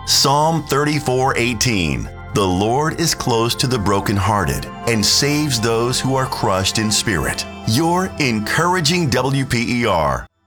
Psalm 34:18. The Lord is close to the brokenhearted and saves those who are crushed in spirit. Your encouraging WPER.